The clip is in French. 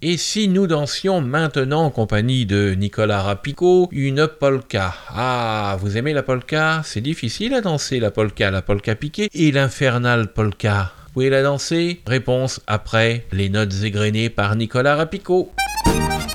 Et si nous dansions maintenant en compagnie de Nicolas Rapico une polka? Ah, vous aimez la polka? C'est difficile à danser la polka piquée et l'infernale polka. Vous pouvez la danser? Réponse après les notes égrenées par Nicolas Rapico.